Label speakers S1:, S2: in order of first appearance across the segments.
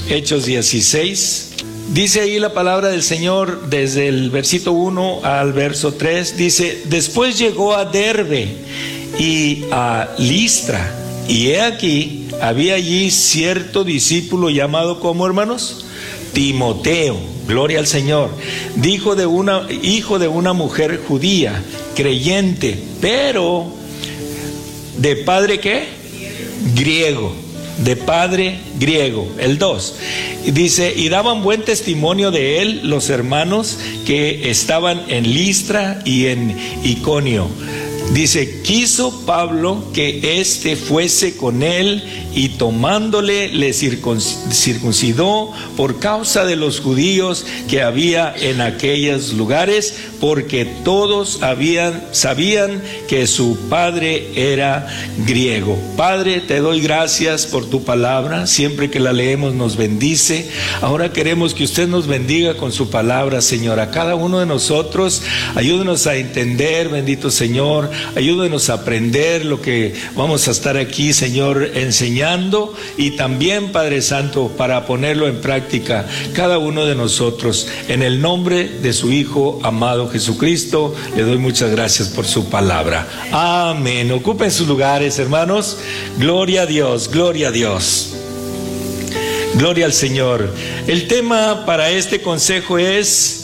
S1: Hechos 16. Dice ahí la palabra del Señor desde el versículo 1 al verso 3. Dice: después llegó a Derbe y a Listra, y he aquí, había allí cierto discípulo llamado, ¿cómo, hermanos? Timoteo, gloria al Señor, hijo de una mujer judía, creyente, pero de padre ¿qué? Griego. De padre griego. El 2 dice: y daban buen testimonio de él los hermanos que estaban en Listra y en Iconio. Dice: quiso Pablo que éste fuese con él, y tomándole le circuncidó por causa de los judíos que había en aquellos lugares, porque todos sabían que su padre era griego. Padre, te doy gracias por tu palabra. Siempre que la leemos nos bendice. Ahora queremos que usted nos bendiga con su palabra, Señor. A cada uno de nosotros, ayúdenos a entender, bendito Señor. Ayúdenos a aprender lo que vamos a estar aquí, Señor, enseñando, y también, Padre Santo, para ponerlo en práctica cada uno de nosotros. En el nombre de su Hijo amado Jesucristo, le doy muchas gracias por su palabra. Amén. Ocupen sus lugares, hermanos. Gloria a Dios, gloria a Dios. Gloria al Señor. El tema para este consejo es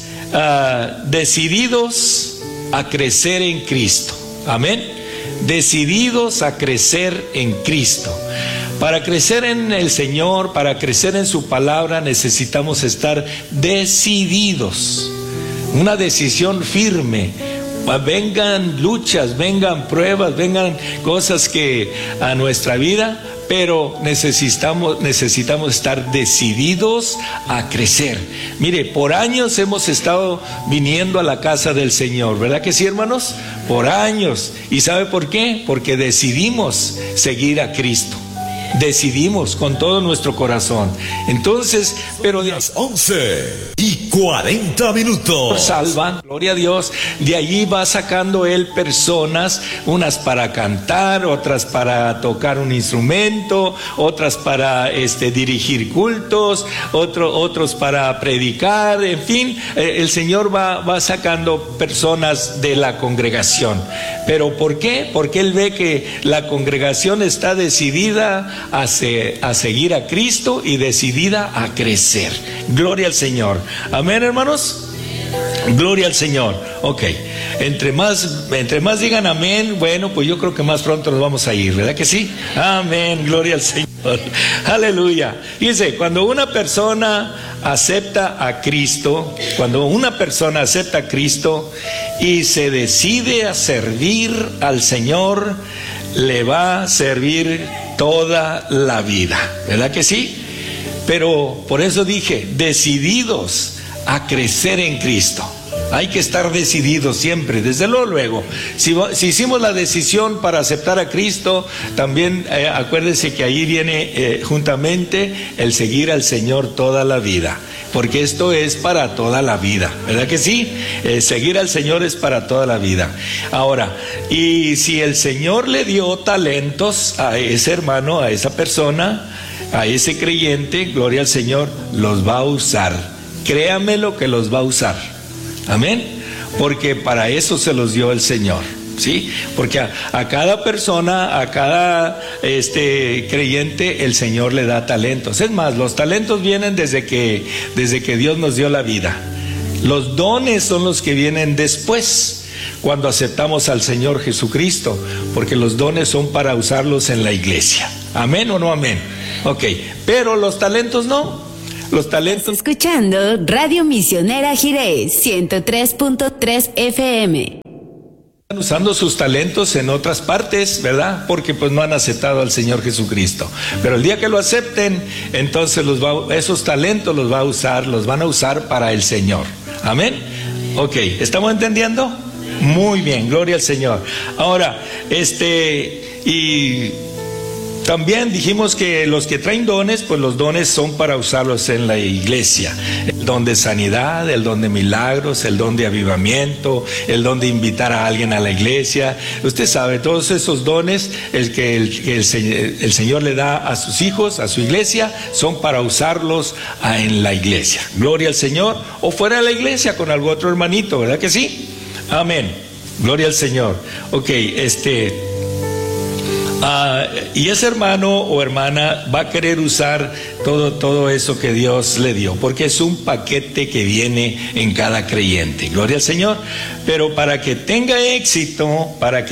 S1: decididos a crecer en Cristo. Amén. Decididos a crecer en Cristo. Para crecer en el Señor, para crecer en su palabra, necesitamos estar decididos. Una decisión firme. Vengan luchas, vengan pruebas, vengan cosas que a nuestra vida, pero necesitamos estar decididos a crecer. Mire, por años hemos estado viniendo a la casa del Señor, ¿verdad que sí, hermanos? Por años. ¿Y sabe por qué? Porque decidimos seguir a Cristo. Decidimos con todo nuestro corazón. Entonces, pero
S2: las 11:40
S1: salvan, gloria a Dios. De allí va sacando Él personas, unas para cantar, otras para tocar un instrumento, otras para dirigir cultos, otros para predicar. En fin, el Señor va sacando personas de la congregación. ¿Pero por qué? Porque Él ve que la congregación está decidida a seguir a Cristo y decidida a crecer. Gloria al Señor. Amén, hermanos. Gloria al Señor. Ok. Entre más digan amén, bueno, pues yo creo que más pronto nos vamos a ir, ¿verdad que sí? Amén. Gloria al Señor. Aleluya. Fíjense, cuando una persona acepta a Cristo y se decide a servir al Señor, le va a servir toda la vida, ¿verdad que sí? Pero por eso dije, decididos a crecer en Cristo. Hay que estar decididos siempre, desde luego. Si hicimos la decisión para aceptar a Cristo, también acuérdense que ahí viene juntamente el seguir al Señor toda la vida, porque esto es para toda la vida, ¿verdad que sí? Seguir al Señor es para toda la vida. Ahora, y si el Señor le dio talentos a ese hermano, a esa persona, a ese creyente, gloria al Señor, los va a usar. Créamelo que los va a usar. Amén. Porque para eso se los dio el Señor, ¿sí? Porque a cada persona, a cada creyente, el Señor le da talentos. Es más, los talentos vienen desde que Dios nos dio la vida. Los dones son los que vienen después, cuando aceptamos al Señor Jesucristo, porque los dones son para usarlos en la iglesia. ¿Amén o no amén? Ok, pero los talentos no. Los talentos.
S3: Escuchando Radio Misionera Jirés 103.3 FM.
S1: Están usando sus talentos en otras partes, ¿verdad? Porque pues no han aceptado al Señor Jesucristo. Pero el día que lo acepten, entonces esos talentos los van a usar para el Señor. Amén. Ok, ¿estamos entendiendo? Muy bien, gloria al Señor. Ahora, y También dijimos que los que traen dones, pues los dones son para usarlos en la iglesia. El don de sanidad, el don de milagros, el don de avivamiento, el don de invitar a alguien a la iglesia. Usted sabe, todos esos dones, el que el Señor le da a sus hijos, a su iglesia, son para usarlos en la iglesia. Gloria al Señor. O fuera de la iglesia con algún otro hermanito, ¿verdad que sí? Amén. Gloria al Señor. Ok, y ese hermano o hermana va a querer usar todo eso que Dios le dio, porque es un paquete que viene en cada creyente. Gloria al Señor. Pero para que tenga éxito,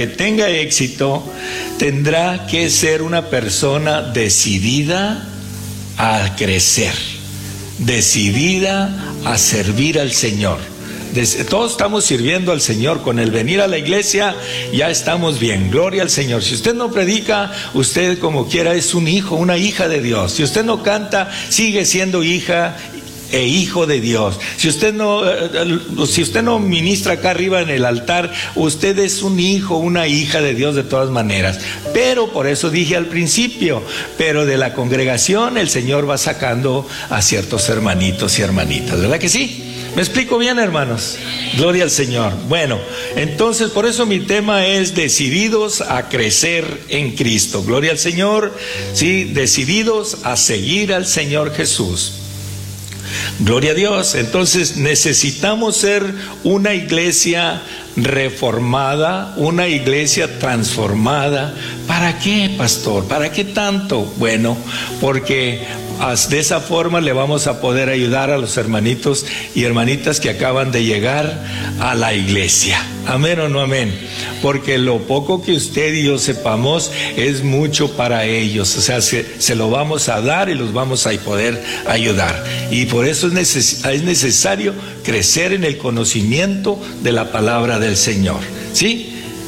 S1: tendrá que ser una persona decidida a crecer, decidida a servir al Señor. Todos estamos sirviendo al Señor. Con el venir a la iglesia ya estamos bien. Gloria al Señor. Si usted no predica, usted como quiera es un hijo, una hija de Dios. Si usted no canta, sigue siendo hija e hijo de Dios. Si usted no ministra acá arriba en el altar, usted es un hijo, una hija de Dios de todas maneras. Pero por eso dije al principio, pero de la congregación el Señor va sacando a ciertos hermanitos y hermanitas, ¿verdad que sí? ¿Me explico bien, hermanos? Gloria al Señor. Bueno, entonces por eso mi tema es decididos a crecer en Cristo. Gloria al Señor. Sí, decididos a seguir al Señor Jesús. Gloria a Dios. Entonces necesitamos ser una iglesia reformada, una iglesia transformada. ¿Para qué, pastor? ¿Para qué tanto? Bueno, porque de esa forma le vamos a poder ayudar a los hermanitos y hermanitas que acaban de llegar a la iglesia. Amén o no amén. Porque lo poco que usted y yo sepamos es mucho para ellos. O sea, se lo vamos a dar y los vamos a poder ayudar. Y por eso es necesario crecer en el conocimiento de la palabra del Señor. ¿Sí?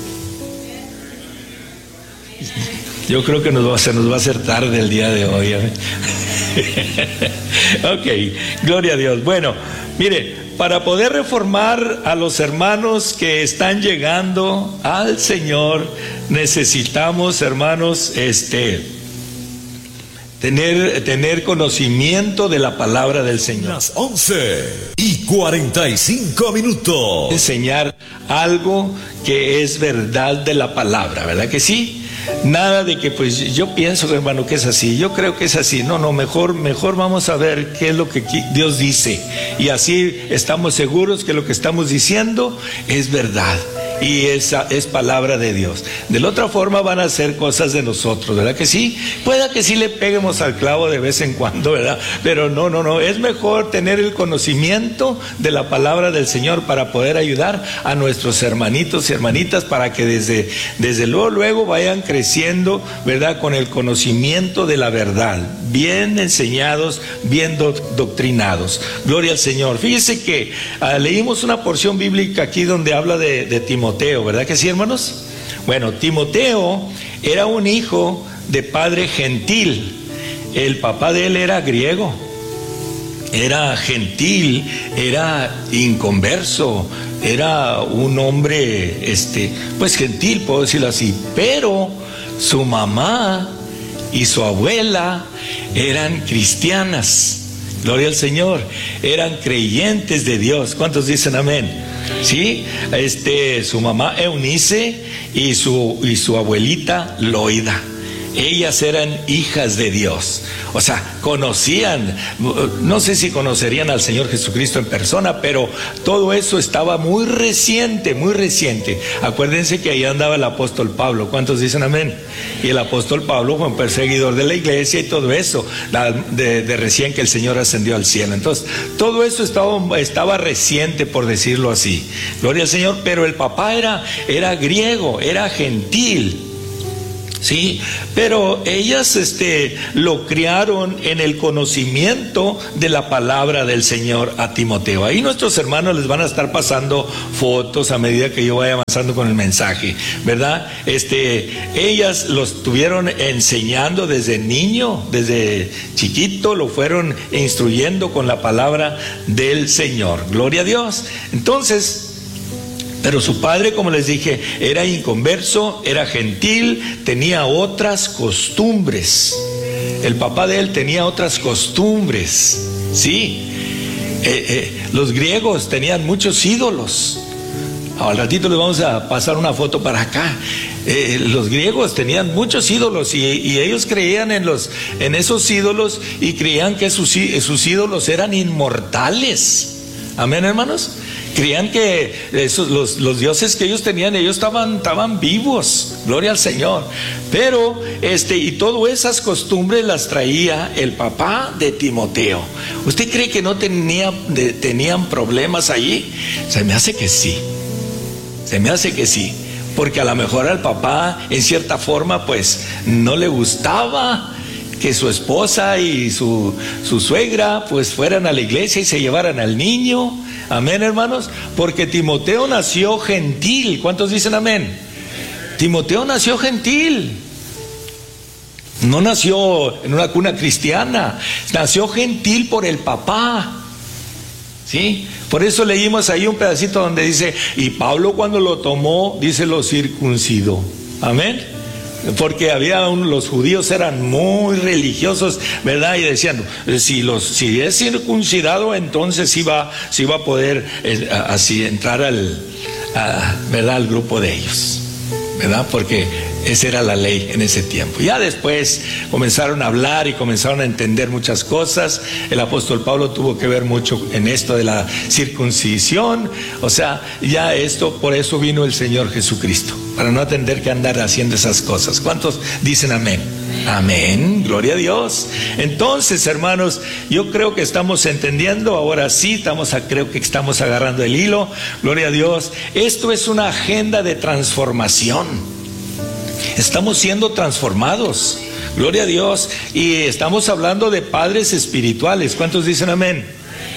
S1: Yo creo que se nos va a hacer tarde el día de hoy. Ok, gloria a Dios. Bueno, mire, para poder reformar a los hermanos que están llegando al Señor, necesitamos, hermanos, tener conocimiento de la palabra del Señor.
S2: Las 11:45.
S1: Enseñar algo que es verdad de la palabra, ¿verdad que sí? Nada de que pues yo pienso, hermano, que es así, yo creo que es así. No, mejor vamos a ver qué es lo que Dios dice. Y así estamos seguros que lo que estamos diciendo es verdad. Y esa es palabra de Dios. De la otra forma van a ser cosas de nosotros, ¿verdad que sí? Pueda que sí le peguemos al clavo de vez en cuando, ¿verdad? Pero no, es mejor tener el conocimiento de la palabra del Señor para poder ayudar a nuestros hermanitos y hermanitas para que desde luego vayan creciendo, ¿verdad? Con el conocimiento de la verdad, bien enseñados, bien doctrinados. Gloria al Señor. Fíjese que leímos una porción bíblica aquí donde habla de Timoteo, ¿verdad que sí, hermanos? Bueno, Timoteo era un hijo de padre gentil. El papá de él era griego, era gentil, era inconverso, era un hombre, pues gentil, puedo decirlo así. Pero su mamá y su abuela eran cristianas. Gloria al Señor. Eran creyentes de Dios. ¿Cuántos dicen amén? Sí, su mamá Eunice y su abuelita Loida. Ellas eran hijas de Dios. O sea, conocían, no sé si conocerían al Señor Jesucristo en persona, pero todo eso estaba muy reciente, muy reciente. Acuérdense que ahí andaba el apóstol Pablo. ¿Cuántos dicen amén? Y el apóstol Pablo fue un perseguidor de la iglesia y todo eso, de recién que el Señor ascendió al cielo. Entonces, todo eso estaba reciente, por decirlo así. Gloria al Señor. Pero el papá era griego, era gentil. Sí, pero ellas lo criaron en el conocimiento de la palabra del Señor a Timoteo. Ahí nuestros hermanos les van a estar pasando fotos a medida que yo vaya avanzando con el mensaje, ¿verdad? Ellas lo estuvieron enseñando desde niño, desde chiquito, lo fueron instruyendo con la palabra del Señor. Gloria a Dios. Entonces, Pero su padre, como les dije, era inconverso, era gentil, tenía otras costumbres. El papá de él tenía otras costumbres, ¿sí? Los griegos tenían muchos ídolos. Al ratito les vamos a pasar una foto para acá. Los griegos tenían muchos ídolos y ellos creían en esos ídolos y creían que sus ídolos eran inmortales. Amén, hermanos. Creían que los dioses que ellos tenían, ellos estaban vivos. Gloria al Señor. Pero y todas esas costumbres las traía el papá de Timoteo. ¿Usted cree que no tenían problemas allí? Se me hace que sí. Se me hace que sí. Porque a lo mejor al papá, en cierta forma, pues no le gustaba que su esposa y su suegra pues fueran a la iglesia y se llevaran al niño. Amén, hermanos. Porque Timoteo nació gentil. ¿Cuántos dicen amén? Timoteo nació gentil. No nació en una cuna cristiana. Nació gentil por el papá. ¿Sí? Por eso leímos ahí un pedacito donde dice, y Pablo cuando lo tomó, dice, lo circuncidó. Amén. Porque los judíos eran muy religiosos, ¿verdad? Y decían, si es circuncidado, entonces sí va a poder así entrar ¿verdad? Al grupo de ellos, ¿verdad? Porque esa era la ley en ese tiempo. Ya después comenzaron a hablar y comenzaron a entender muchas cosas. El apóstol Pablo tuvo que ver mucho en esto de la circuncisión. O sea, ya por eso vino el Señor Jesucristo, para no tener que andar haciendo esas cosas. ¿Cuántos dicen amén? Amén, gloria a Dios. Entonces, hermanos, yo creo que estamos entendiendo. Ahora sí, creo que estamos agarrando el hilo. Gloria a Dios. Esto es una agenda de transformación. Estamos siendo transformados, gloria a Dios, y estamos hablando de padres espirituales. ¿Cuántos dicen amén?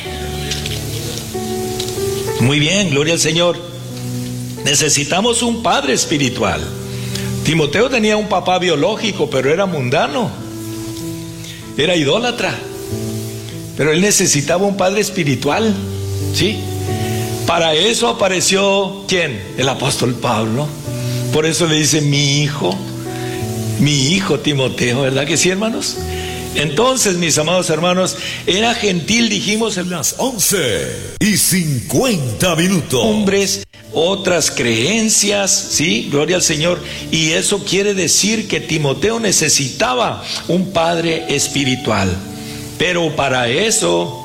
S1: Muy bien, gloria al Señor. Necesitamos un padre espiritual. Timoteo tenía un papá biológico, pero era mundano, era idólatra, pero él necesitaba un padre espiritual, ¿sí? Para eso apareció, ¿quién? El apóstol Pablo. Por eso le dice mi hijo Timoteo, ¿verdad que sí, hermanos? Entonces, mis amados hermanos, era gentil, dijimos, en las
S2: 11:50.
S1: Hombres, otras creencias, ¿sí? Gloria al Señor. Y eso quiere decir que Timoteo necesitaba un padre espiritual. Pero para eso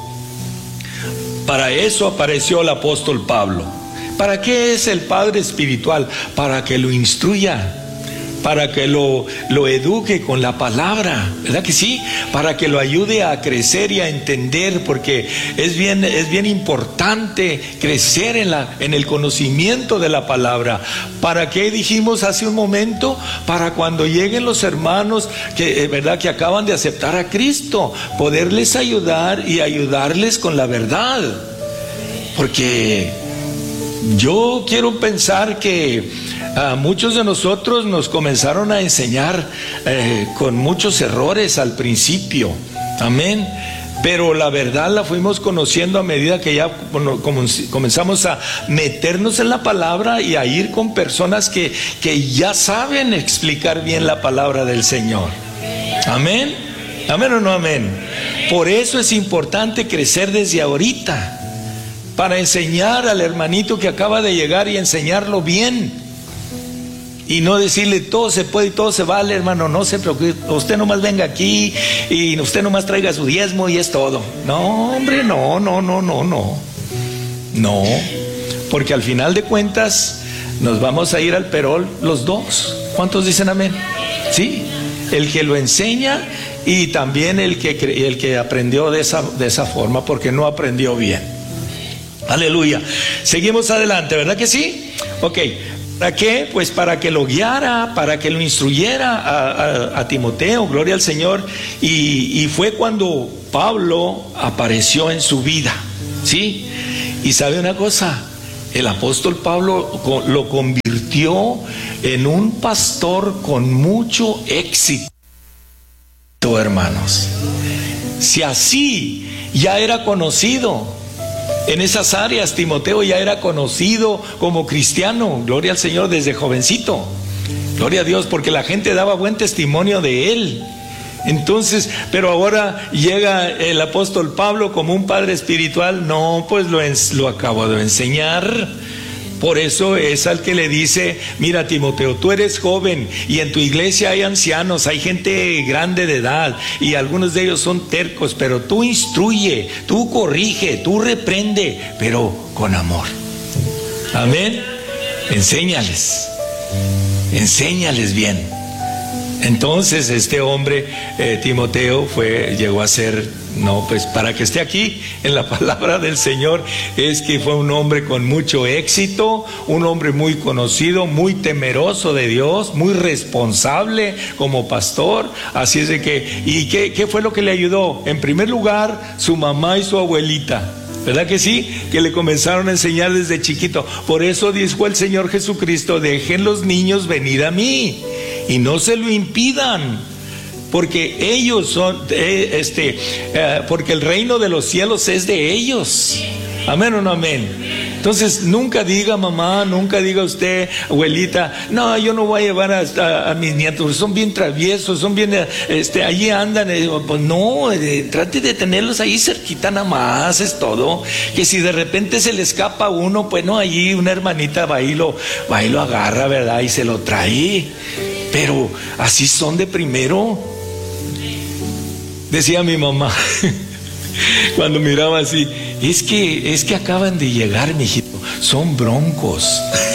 S1: apareció el apóstol Pablo. ¿Para qué es el padre espiritual? Para que lo instruya, para que lo eduque con la palabra, ¿verdad que sí? Para que lo ayude a crecer y a entender, porque es bien importante crecer en el conocimiento de la palabra. ¿Para qué dijimos hace un momento? Para cuando lleguen los hermanos ¿verdad? Que acaban de aceptar a Cristo, poderles ayudar y ayudarles con la verdad. Porque yo quiero pensar que a muchos de nosotros nos comenzaron a enseñar con muchos errores al principio, amén, pero la verdad la fuimos conociendo a medida que ya comenzamos a meternos en la palabra y a ir con personas que ya saben explicar bien la palabra del Señor. Amén, amén o no amén. Por eso es importante crecer desde ahorita, para enseñar al hermanito que acaba de llegar y enseñarlo bien, y no decirle todo se puede y todo se vale, hermano, no se preocupe, usted nomás venga aquí y usted nomás traiga su diezmo y es todo. No, hombre, no, porque al final de cuentas nos vamos a ir al perol los dos. ¿Cuántos dicen amén? Sí, el que lo enseña y también el que aprendió de esa forma, porque no aprendió bien. Aleluya. Seguimos adelante, ¿verdad que sí? Ok. ¿Para qué? Pues para que lo guiara, para que lo instruyera a Timoteo, gloria al Señor. Y fue cuando Pablo apareció en su vida, ¿sí? Y sabe una cosa, el apóstol Pablo lo convirtió en un pastor con mucho éxito, hermanos. Si así ya era conocido, En esas áreas Timoteo ya era conocido como cristiano, gloria al Señor, desde jovencito. Gloria a Dios, porque la gente daba buen testimonio de él. Entonces, pero ahora llega el apóstol Pablo como un padre espiritual. No, pues lo acabo de enseñar. Por eso es al que le dice: mira, Timoteo, tú eres joven y en tu iglesia hay ancianos, hay gente grande de edad y algunos de ellos son tercos, pero tú instruye, tú corrige, tú reprende, pero con amor. Amén. Enséñales bien. Entonces este hombre, Timoteo, llegó a ser, no, pues para que esté aquí en la palabra del Señor, es que fue un hombre con mucho éxito, un hombre muy conocido, muy temeroso de Dios, muy responsable como pastor. Así es de que, ¿y qué fue lo que le ayudó? En primer lugar, su mamá y su abuelita. ¿Verdad que sí? Que le comenzaron a enseñar desde chiquito. Por eso dijo el Señor Jesucristo: dejen los niños venir a mí y no se lo impidan, porque ellos son, porque el reino de los cielos es de ellos. Amén o no amén. Entonces nunca diga mamá, nunca diga usted, abuelita: no, yo no voy a llevar a mis nietos, son bien traviesos, son bien, allí andan. Pues no, trate de tenerlos ahí cerquita nada más, es todo. Que si de repente se le escapa uno, pues no, allí una hermanita va y lo agarra, ¿verdad? Y se lo trae. Pero así son de primero. Decía mi mamá cuando miraba así: es que acaban de llegar, mijito, son broncos.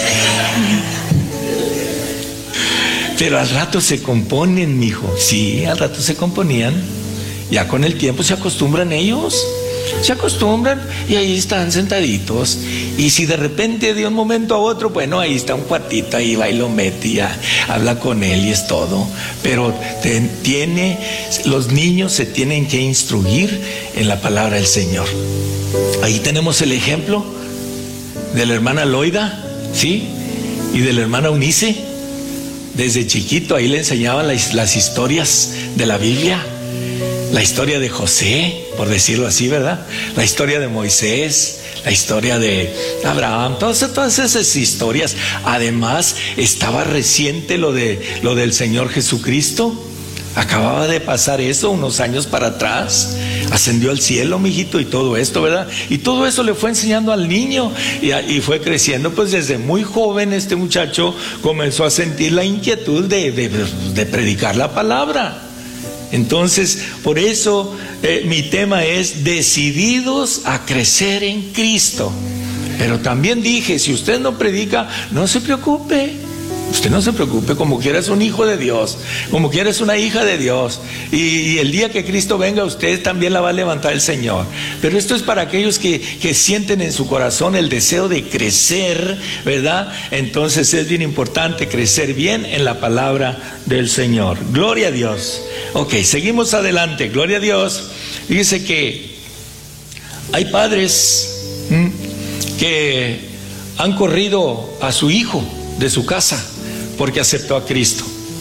S1: Pero al rato se componen, mijo. Sí, al rato se componían. Ya con el tiempo se acostumbran ellos. Se acostumbran y ahí están sentaditos. Y si de repente de un momento a otro, bueno, ahí está un cuartito, ahí va y lo mete y ya habla con él y es todo. Pero los niños se tienen que instruir en la palabra del Señor. Ahí tenemos el ejemplo de la hermana Loida, ¿sí? Y de la hermana Eunice. Desde chiquito ahí le enseñaban las historias de la Biblia. La historia de José, por decirlo así, ¿verdad? La historia de Moisés, la historia de Abraham, todas esas historias. Además, estaba reciente lo del Señor Jesucristo. Acababa de pasar eso unos años para atrás. Ascendió al cielo, mijito, y todo esto, ¿verdad? Y todo eso le fue enseñando al niño y fue creciendo. Pues desde muy joven este muchacho comenzó a sentir la inquietud de predicar la palabra. Entonces, por eso mi tema es decididos a crecer en Cristo. Pero también dije, si usted no predica, no se preocupe. Usted no se preocupe, como quiera es un hijo de Dios, como quiera es una hija de Dios. Y el día que Cristo venga, usted también la va a levantar el Señor. Pero esto es para aquellos que sienten en su corazón el deseo de crecer, ¿verdad? Entonces es bien importante crecer bien en la palabra del Señor. Gloria a Dios. Ok, seguimos adelante, gloria a Dios. Dice que hay padres que han corrido a su hijo de su casa porque aceptó a Cristo.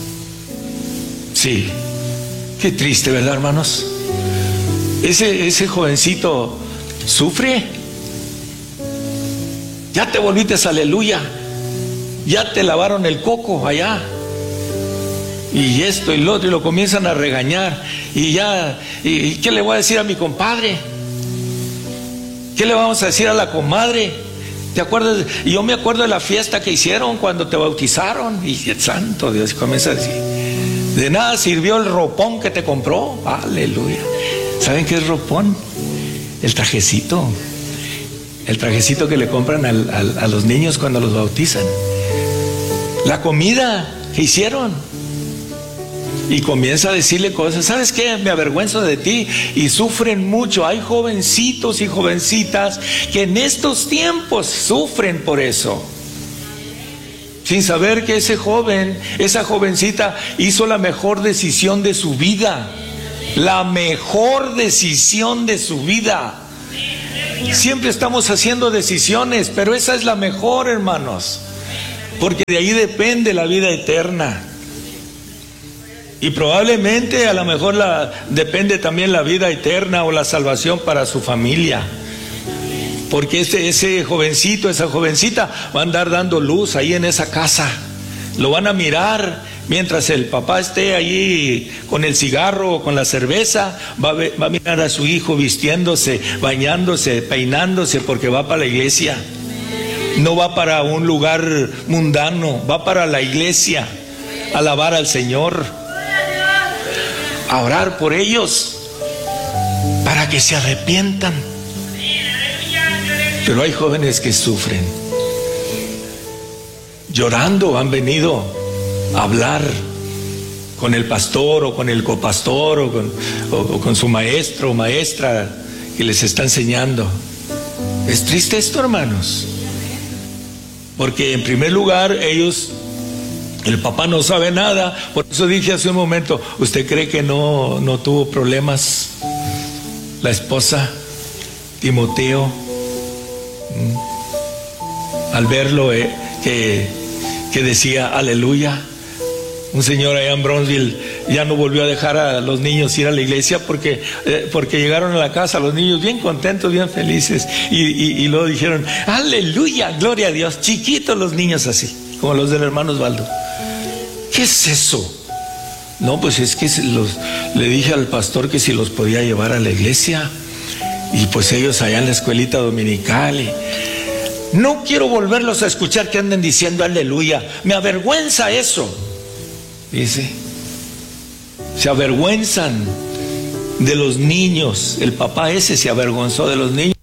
S1: Sí, qué triste, ¿verdad, hermanos? Ese jovencito sufre. Ya te volviste aleluya, ya te lavaron el coco allá, y esto y lo otro, y lo comienzan a regañar. ¿Y qué le voy a decir a mi compadre? ¿Qué le vamos a decir a la comadre? ¿Te acuerdas? Y yo me acuerdo de la fiesta que hicieron cuando te bautizaron. Y santo Dios, comienza a decir: de nada sirvió el ropón que te compró. Aleluya. ¿Saben qué es ropón? El trajecito que le compran a los niños cuando los bautizan. La comida que hicieron. Y comienza a decirle cosas: ¿sabes qué? Me avergüenzo de ti. Y sufren mucho. Hay jovencitos y jovencitas que en estos tiempos sufren por eso, sin saber que ese joven, esa jovencita hizo la mejor decisión de su vida. La mejor decisión de su vida. Siempre estamos haciendo decisiones, pero esa es la mejor, hermanos, porque de ahí depende la vida eterna. Y probablemente a lo mejor depende también la vida eterna o la salvación para su familia. porque ese jovencito, esa jovencita va a andar dando luz ahí en esa casa. Lo van a mirar mientras el papá esté allí con el cigarro o con la cerveza. Va a mirar a su hijo vistiéndose, bañándose, peinándose, porque va para la iglesia. No va para un lugar mundano, va para la iglesia, a alabar al Señor, a orar por ellos para que se arrepientan. Pero hay jóvenes que sufren. Llorando han venido a hablar con el pastor o con el copastor o con su maestro o maestra que les está enseñando. Es triste esto, hermanos, porque en primer lugar el papá no sabe nada. Por eso dije hace un momento, ¿usted cree que no tuvo problemas la esposa, Timoteo, al verlo que decía aleluya? Un señor allá en Bronzeville ya no volvió a dejar a los niños ir a la iglesia porque llegaron a la casa los niños bien contentos, bien felices, y luego dijeron aleluya, gloria a Dios. Chiquitos los niños así, como los del hermano Osvaldo. ¿Qué es eso? No, pues es que le dije al pastor que si los podía llevar a la iglesia, y pues ellos allá en la escuelita dominical. No quiero volverlos a escuchar que anden diciendo aleluya, me avergüenza eso. Dice, se avergüenzan de los niños. El papá ese se avergonzó de los niños.